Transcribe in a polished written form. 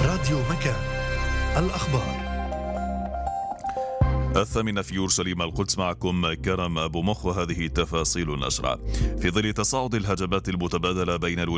راديو مكان، الأخبار. 8 في يورشليم القدس، معكم كرم أبو مخ، وهذه تفاصيل النشرة. في ظل تصاعد الهجمات المتبادلة بين